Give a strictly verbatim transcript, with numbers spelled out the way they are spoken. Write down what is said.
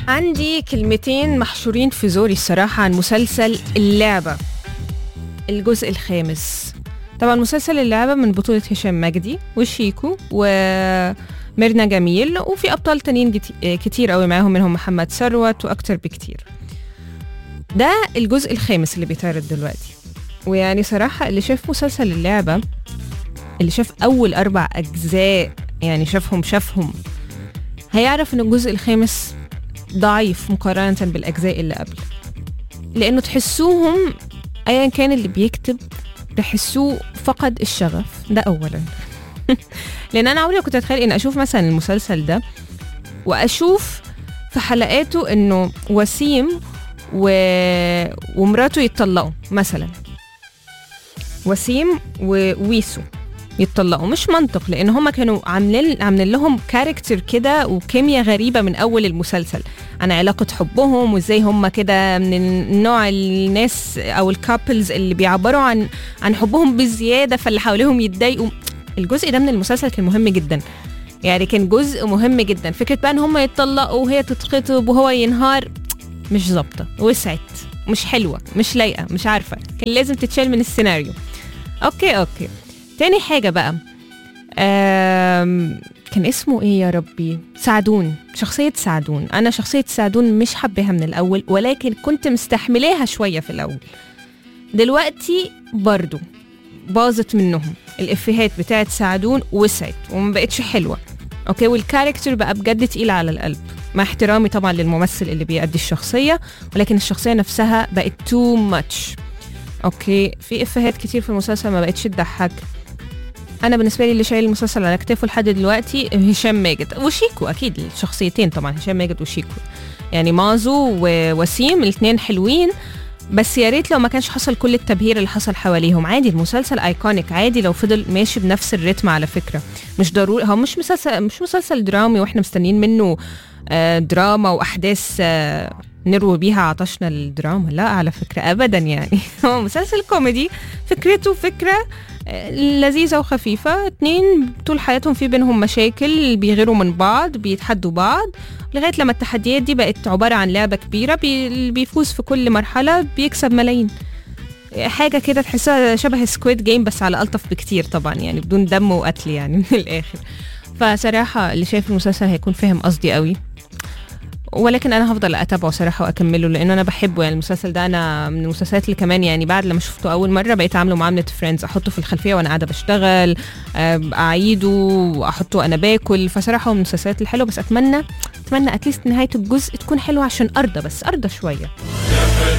عندي كلمتين محشورين في زوري الصراحة عن مسلسل اللعبة الجزء الخامس. طبعا مسلسل اللعبة من بطولة هشام مجدي وشيكو وميرنا جميل، وفي أبطال تانيين كتير قوي معاهم، منهم محمد ثروت وأكتر بكتير. ده الجزء الخامس اللي بيتعرض دلوقتي، ويعني صراحة اللي شاف مسلسل اللعبة، اللي شاف أول أربع أجزاء يعني شافهم شافهم هيعرف إن الجزء الخامس ضعيف مقارنة بالأجزاء اللي قبل، لأنه تحسوهم أيا كان اللي بيكتب تحسوه فقد الشغف. ده أولا لأن أنا عمري كنت أتخيل إن أشوف مثلا المسلسل ده وأشوف في حلقاته إنه وسيم و... ومراته يتطلقوا مثلا، وسيم وويسو يتطلقوا. مش منطق، لان هما كانوا عاملين عاملين لهم كاركتر كده وكيمياء غريبه من اول المسلسل عن علاقه حبهم، وازاي هما كده من النوع الناس او الكابلز اللي بيعبروا عن عن حبهم بزياده، فاللي حواليهم يتضايقوا. الجزء ده من المسلسل كان مهم جدا، يعني كان جزء مهم جدا. فكره بقى ان هما يتطلقوا وهي تتخطب وهو ينهار مش ظابطه، وسعت، مش حلوه، مش لايقه، مش عارفه، كان لازم تتشال من السيناريو. اوكي اوكي تاني حاجة بقى، كان اسمه ايه يا ربي؟ سعدون. شخصية سعدون، انا شخصية سعدون مش حبيها من الاول، ولكن كنت مستحملاها شوية في الاول. دلوقتي برضو باظت منهم، الافيهات بتاعت سعدون وسعت وما بقتش حلوة. اوكي، والكاركتر بقى بجد تقيل على القلب، مع احترامي طبعا للممثل اللي بيأدي الشخصية، ولكن الشخصية نفسها بقت too much. اوكي، في افيهات كتير في المسلسل ما بقتش تضحك. انا بالنسبه لي اللي شايل المسلسل على كتافه لحد دلوقتي هشام ماجد وشيكو، اكيد الشخصيتين طبعا هشام ماجد وشيكو، يعني مازو ووسيم الاثنين حلوين، بس يا ريت لو ما كانش حصل كل التبهير اللي حصل حواليهم. عادي المسلسل ايكونيك، عادي لو فضل ماشي بنفس الريتم. على فكره مش ضروري، هو مش مسلسل مش مسلسل درامي واحنا مستنيين منه دراما واحداث نروي بيها عطشنا الدراما، لا على فكرة أبدا. يعني هو مسلسل كوميدي، فكرته فكرة لذيذة وخفيفة، اتنين طول حياتهم في بينهم مشاكل، بيغيروا من بعض، بيتحدوا بعض، لغاية لما التحديات دي بقت عبارة عن لعبة كبيرة، بي بيفوز في كل مرحلة بيكسب ملايين. حاجة كده تحسها شبه سكويد جيم بس على ألطف بكتير طبعا، يعني بدون دم وقتل يعني من الآخر. فصراحة اللي شايف المسلسل هيكون فاهم قصدي قوي، ولكن انا هفضل اتابعه صراحه واكمله لان انا بحبه. يعني المسلسل ده انا من المسلسلات اللي كمان يعني بعد لما شفته اول مره بقيت عامله معامله فريندز، احطه في الخلفيه وانا قاعده بشتغل، اعيده واحطه وانا باكل. فصراحه هو من المسلسلات الحلوه، بس اتمنى اتمنى اتليست نهايه الجزء تكون حلوه عشان ارضى، بس ارضى شويه.